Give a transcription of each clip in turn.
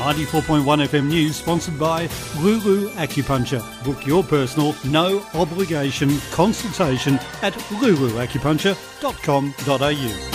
94.1 FM News, sponsored by Lulu Acupuncture. Book your personal, no obligation consultation at luluacupuncture.com.au.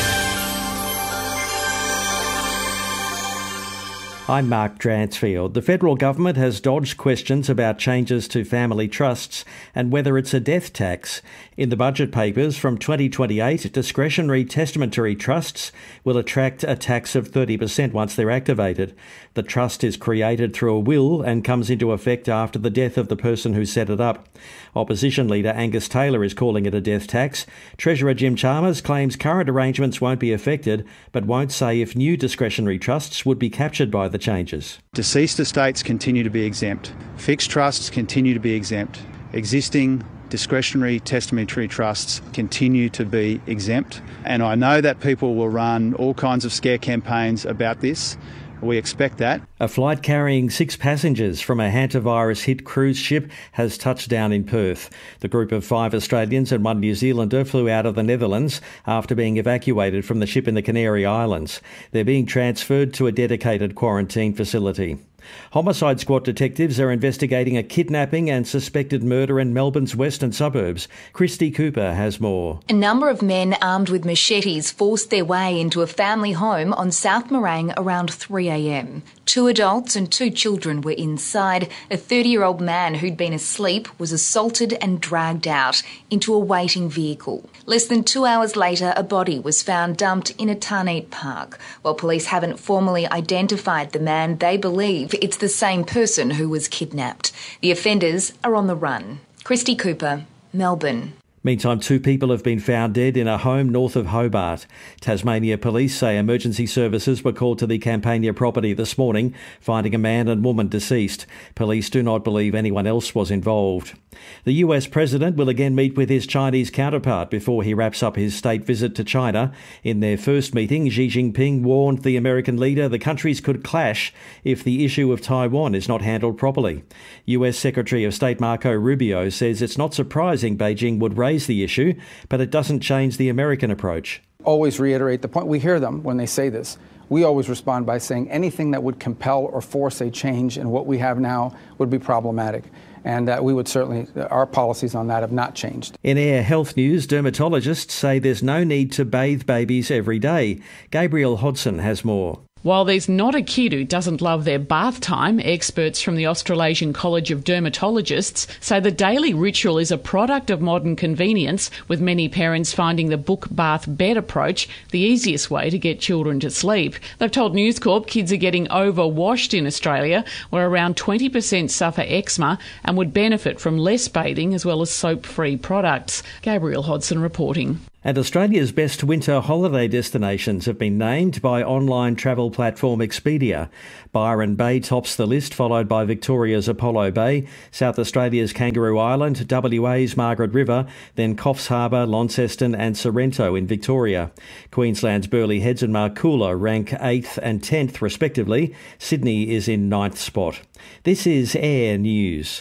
I'm Mark Dransfield. The federal government has dodged questions about changes to family trusts and whether it's a death tax. In the budget papers from 2028, discretionary testamentary trusts will attract a tax of 30% once they're activated. The trust is created through a will and comes into effect after the death of the person who set it up. Opposition leader Angus Taylor is calling it a death tax. Treasurer Jim Chalmers claims current arrangements won't be affected, but won't say if new discretionary trusts would be captured by the changes. Deceased estates continue to be exempt. Fixed trusts continue to be exempt. Existing discretionary testamentary trusts continue to be exempt. And I know that people will run all kinds of scare campaigns about this. We expect that. A flight carrying 6 passengers from a hantavirus-hit cruise ship has touched down in Perth. The group of 5 Australians and 1 New Zealander flew out of the Netherlands after being evacuated from the ship in the Canary Islands. They're being transferred to a dedicated quarantine facility. Homicide Squad detectives are investigating a kidnapping and suspected murder in Melbourne's western suburbs. Christy Cooper has more. A number of men armed with machetes forced their way into a family home on South Morang around 3 a.m. 2 adults and 2 children were inside. A 30-year-old man who'd been asleep was assaulted and dragged out into a waiting vehicle. Less than 2 hours later, a body was found dumped in a Tarneet Park. While police haven't formally identified the man, they believe it's the same person who was kidnapped. The offenders are on the run. Christy Cooper, Melbourne. Meantime, 2 people have been found dead in a home north of Hobart. Tasmania police say emergency services were called to the Campania property this morning, finding a man and woman deceased. Police do not believe anyone else was involved. The US president will again meet with his Chinese counterpart before he wraps up his state visit to China. In their first meeting, Xi Jinping warned the American leader the countries could clash if the issue of Taiwan is not handled properly. US Secretary of State Marco Rubio says it's not surprising Beijing would raise the issue, but it doesn't change the American approach. Always reiterate the point. We hear them when they say this. We always respond by saying anything that would compel or force a change in what we have now would be problematic. And we would certainly, our policies on that have not changed. In Air Health News, dermatologists say there's no need to bathe babies every day. Gabriel Hodson has more. While there's not a kid who doesn't love their bath time, experts from the Australasian College of Dermatologists say the daily ritual is a product of modern convenience, with many parents finding the book bath bed approach the easiest way to get children to sleep. They've told News Corp kids are getting overwashed in Australia, where around 20% suffer eczema and would benefit from less bathing as well as soap-free products. Gabriel Hodson reporting. And Australia's best winter holiday destinations have been named by online travel platform Expedia. Byron Bay tops the list, followed by Victoria's Apollo Bay, South Australia's Kangaroo Island, WA's Margaret River, then Coffs Harbour, Launceston and Sorrento in Victoria. Queensland's Burleigh Heads and Marcoola rank 8th and 10th respectively. Sydney is in 9th spot. This is Air News.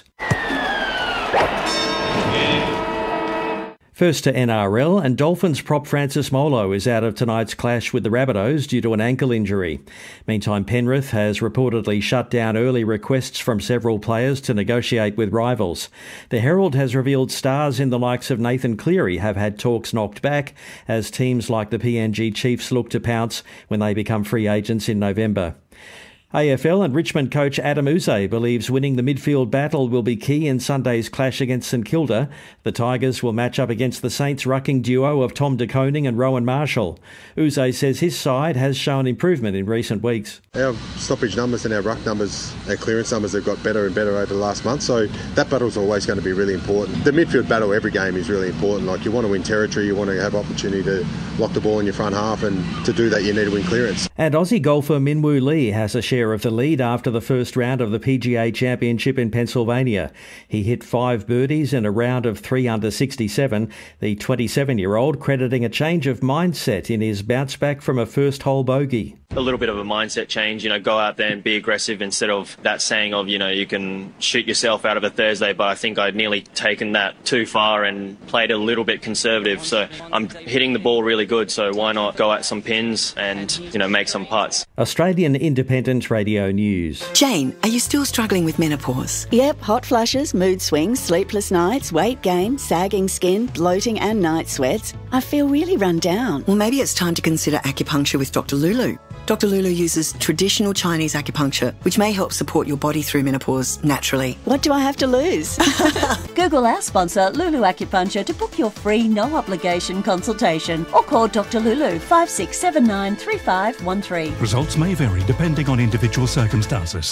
First to NRL, and Dolphins prop Francis Molo is out of tonight's clash with the Rabbitohs due to an ankle injury. Meantime, Penrith has reportedly shut down early requests from several players to negotiate with rivals. The Herald has revealed stars in the likes of Nathan Cleary have had talks knocked back as teams like the PNG Chiefs look to pounce when they become free agents in November. AFL and Richmond coach Adam Yze believes winning the midfield battle will be key in Sunday's clash against St Kilda. The Tigers will match up against the Saints rucking duo of Tom De Koning and Rowan Marshall. Yze says his side has shown improvement in recent weeks. Our stoppage numbers and our ruck numbers, our clearance numbers have got better and better over the last month, so that battle's always going to be really important. The midfield battle every game is really important. Like, you want to win territory, you want to have opportunity to lock the ball in your front half, and to do that you need to win clearance. And Aussie golfer Minwoo Lee has a share of the lead after the first round of the PGA Championship in Pennsylvania. He hit 5 birdies in a round of 3 under 67, the 27-year-old crediting a change of mindset in his bounce back from a first-hole bogey. a little bit of a mindset change, go out there and be aggressive instead of that saying of, you can shoot yourself out of a Thursday, but I think I'd nearly taken that too far and played a little bit conservative. So I'm hitting the ball really good, so why not go at some pins and, make some putts. Australian Independent Radio News. Jane, are you still struggling with menopause? Yep, hot flushes, mood swings, sleepless nights, weight gain, sagging skin, bloating and night sweats. I feel really run down. Well, maybe it's time to consider acupuncture with Dr. Lulu. Dr. Lulu uses traditional Chinese acupuncture, which may help support your body through menopause naturally. What do I have to lose? Google our sponsor, Lulu Acupuncture, to book your free, no-obligation consultation. Or call Dr. Lulu, 5679 3513. Results may vary depending on individual circumstances.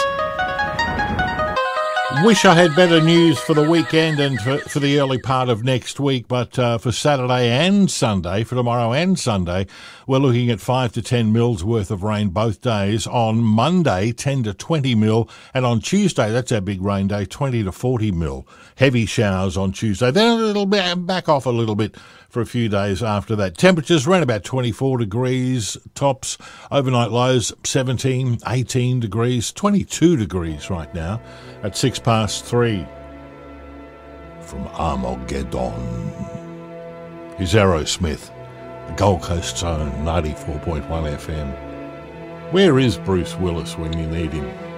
Wish I had better news for the weekend and for the early part of next week, but for Saturday and Sunday, for tomorrow and Sunday, we're looking at 5 to 10 mils worth of rain both days. On Monday, 10 to 20 mil, and on Tuesday, that's our big rain day, 20 to 40 mil. Heavy showers on Tuesday. Then it'll back off a little bit for a few days after that. Temperatures around about 24 degrees tops. Overnight lows 17, 18 degrees, 22 degrees right now at 3:06. From Armageddon, here's Aerosmith, the Gold Coast Zone, 94.1 FM. Where is Bruce Willis when you need him?